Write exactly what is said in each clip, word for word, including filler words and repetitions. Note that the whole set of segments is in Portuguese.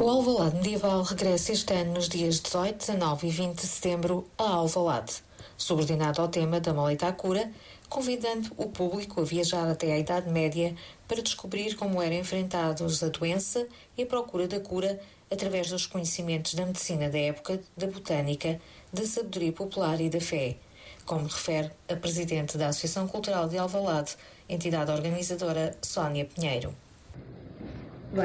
O Alvalade Medieval regressa este ano nos dias dezoito, dezanove e vinte de setembro a Alvalade, subordinado ao tema da Moleita à Cura, convidando o público a viajar até à Idade Média para descobrir como eram enfrentados a doença e a procura da cura através dos conhecimentos da medicina da época, da botânica, da sabedoria popular e da fé, como refere a presidente da Associação Cultural de Alvalade, entidade organizadora Sónia Pinheiro. Bem,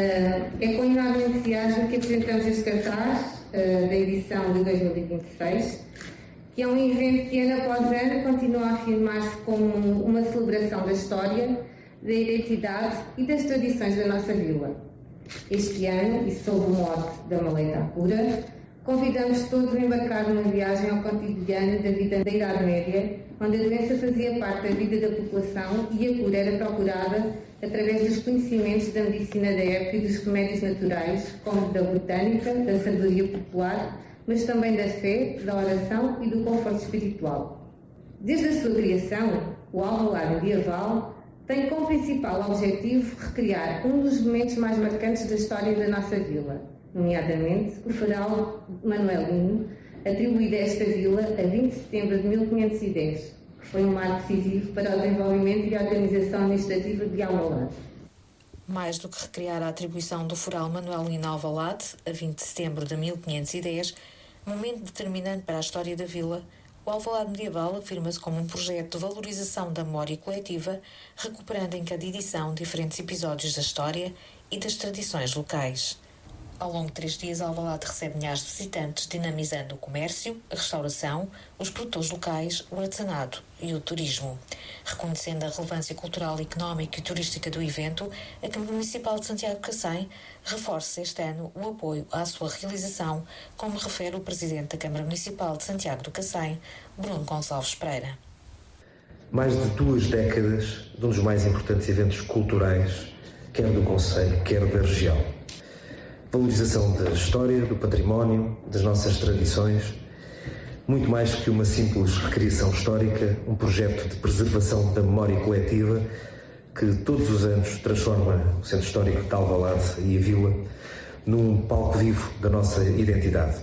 é com enorme entusiasmo que apresentamos este cartaz da edição de dois mil e vinte e seis, que é um evento que ano após ano continua a afirmar-se como uma celebração da história, da identidade e das tradições da nossa vila. Este ano, e sob o mote da Moleita à Cura, convidamos todos a embarcar numa viagem ao cotidiano da vida da Idade Média, onde a doença fazia parte da vida da população e a cura era procurada através dos conhecimentos da medicina da época e dos remédios naturais, como da botânica, da sabedoria popular, mas também da fé, da oração e do conforto espiritual. Desde a sua criação, o Alvalade Medieval tem como principal objetivo recriar um dos momentos mais marcantes da história da nossa vila, nomeadamente o farol manuelino, atribuído a esta vila a vinte de setembro de mil quinhentos e dez, que foi um marco decisivo para o desenvolvimento e a organização administrativa de Alvalade. Mais do que recriar a atribuição do Foral Manuelino a Alvalade, a vinte de setembro de mil quinhentos e dez, momento determinante para a história da vila, o Alvalade Medieval afirma-se como um projeto de valorização da memória coletiva, recuperando em cada edição diferentes episódios da história e das tradições locais. Ao longo de três dias, Alvalade recebe milhares de visitantes, dinamizando o comércio, a restauração, os produtores locais, o artesanato e o turismo. Reconhecendo a relevância cultural, económica e turística do evento, a Câmara Municipal de Santiago de Cacém reforça este ano o apoio à sua realização, como refere o Presidente da Câmara Municipal de Santiago do Cacém, Bruno Gonçalves Pereira. Mais de duas décadas de um dos mais importantes eventos culturais, quer do Concelho, quer da região. Valorização da história, do património, das nossas tradições, muito mais que uma simples recriação histórica, um projeto de preservação da memória coletiva que todos os anos transforma o Centro Histórico de Alvalade e a Vila num palco vivo da nossa identidade.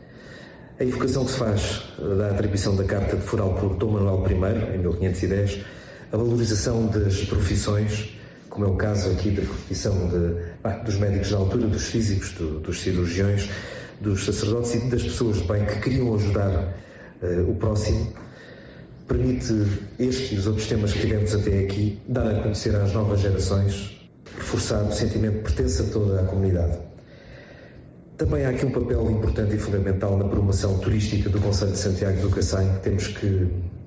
A evocação que se faz da atribuição da Carta de Foral por Dom Manuel I, em mil quinhentos e dez, a valorização das profissões, como é o caso aqui da profissão de, ah, dos médicos da altura, dos físicos, do, dos cirurgiões, dos sacerdotes e das pessoas de bem que queriam ajudar uh, o próximo, permite este e os outros temas que tivemos até aqui dar a conhecer às novas gerações, reforçar o sentimento de pertença a toda a comunidade. Também há aqui um papel importante e fundamental na promoção turística do Concelho de Santiago do Cacém, que temos que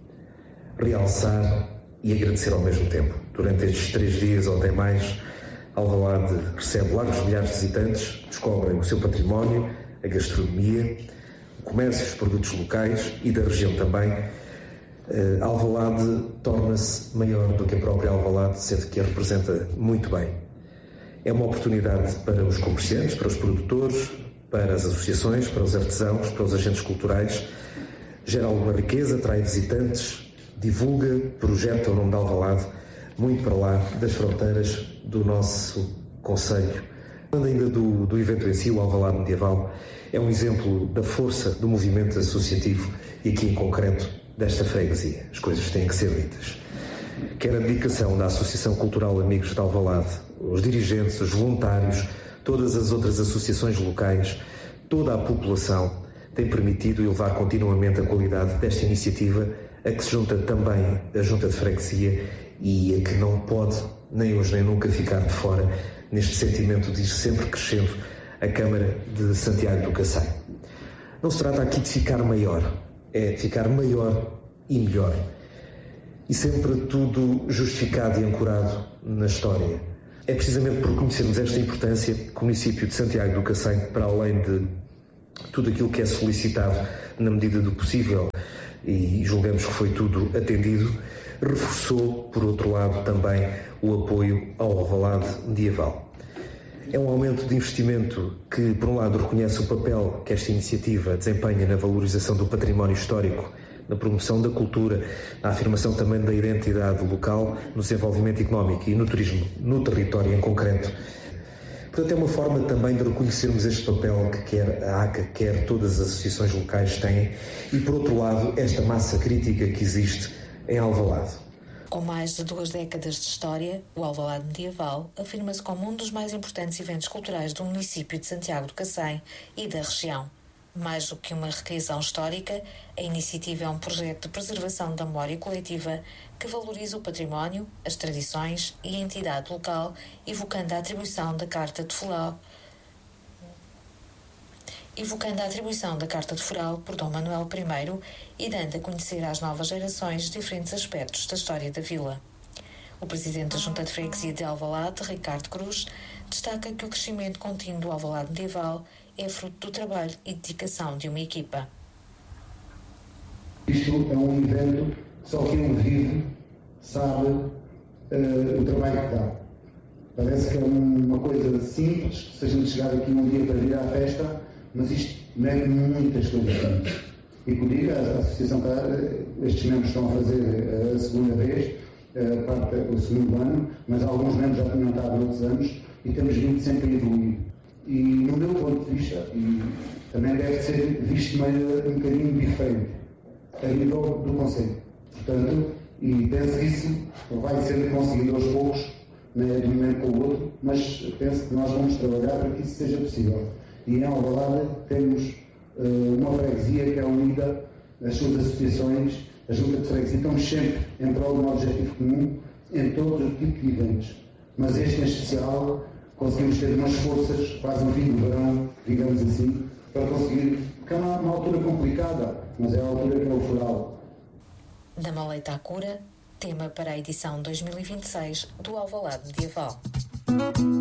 realçar e agradecer ao mesmo tempo. Durante estes três dias ou até mais, Alvalade recebe largos milhares de visitantes, descobrem o seu património, a gastronomia, o comércio, os produtos locais e da região também. Uh, Alvalade torna-se maior do que a própria Alvalade, sendo que a representa muito bem. É uma oportunidade para os comerciantes, para os produtores, para as associações, para os artesãos, para os agentes culturais. Gera alguma riqueza, atrai visitantes, divulga, projeta o nome de Alvalade muito para lá das fronteiras do nosso concelho. Falando ainda do, do evento em si, o Alvalade Medieval é um exemplo da força do movimento associativo e aqui em concreto desta freguesia. As coisas têm que ser ditas. Quer a dedicação da Associação Cultural Amigos de Alvalade, os dirigentes, os voluntários, todas as outras associações locais, toda a população tem permitido elevar continuamente a qualidade desta iniciativa, a que se junta também a Junta de Freguesia e a que não pode, nem hoje nem nunca, ficar de fora neste sentimento de ir sempre crescendo a Câmara de Santiago do Cacém. Não se trata aqui de ficar maior, é de ficar maior e melhor. E sempre tudo justificado e ancorado na história. É precisamente por conhecermos esta importância que o município de Santiago do Cacém, para além de tudo aquilo que é solicitado na medida do possível, e julgamos que foi tudo atendido, reforçou, por outro lado, também o apoio ao Alvalade Medieval. É um aumento de investimento que, por um lado, reconhece o papel que esta iniciativa desempenha na valorização do património histórico, na promoção da cultura, na afirmação também da identidade local, no desenvolvimento económico e no turismo no território em concreto. Portanto, é uma forma também de reconhecermos este papel que quer a ACA, quer todas as associações locais têm e, por outro lado, esta massa crítica que existe em Alvalade. Com mais de duas décadas de história, o Alvalade Medieval afirma-se como um dos mais importantes eventos culturais do município de Santiago do Cacém e da região. Mais do que uma recriação histórica, a iniciativa é um projeto de preservação da memória coletiva que valoriza o património, as tradições e a entidade local, evocando a atribuição da Carta de Foral, evocando a atribuição da Carta de Foral por Dom Manuel I e dando a conhecer às novas gerações diferentes aspectos da história da vila. O presidente da Junta de Freguesia de Alvalade, Ricardo Cruz, destaca que o crescimento contínuo do Alvalade Medieval é fruto do trabalho e dedicação de uma equipa. Isto é um evento que só quem o vive sabe uh, o trabalho que dá. Parece que é uma coisa simples, se a gente chegar aqui um dia para vir à festa, mas isto mete muitas coisas. E como digo, a Associação K, estes membros estão a fazer a segunda vez, a parte do segundo ano, mas alguns membros já tinham estado outros anos e temos vindo sempre a evoluir. E no meu ponto de vista, e também deve ser visto de maneira um bocadinho diferente, a nível do Conselho. Portanto, e penso que isso vai ser conseguido aos poucos, né, de um momento para o outro, mas penso que nós vamos trabalhar para que isso seja possível. E em Alvalade temos uh, uma freguesia que é unida, as suas associações, a Junta de Freguesia, estamos sempre em prol de um objetivo comum em todos os tipos de eventos. Mas este em especial, conseguimos ter umas forças, quase no fim do verão, digamos assim, para conseguir, porque é uma, uma altura complicada, mas é a altura que é o foral. Da Maleita à Cura, tema para a edição dois mil e vinte e seis do Alvalade Medieval.